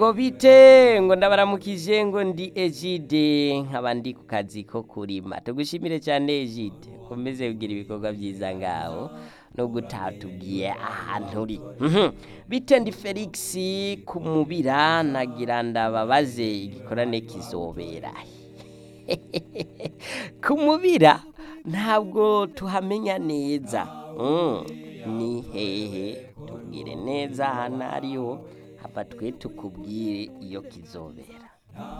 ngo bite ngo ndabaramukije ngo ndi Egide nkaba ndi ku kazi ko kurima tugushimire cyane Egide komeze kugira ibikorwa byiza ngaho no gutatubwiye ahantu uri bite ndi Felix kumubira nagira ndababaze igikorane kizobera kumubira ntabwo tuhamenya neza ni hehe tubwire neza hano ariho hapa twe tukubwire iyo kizobera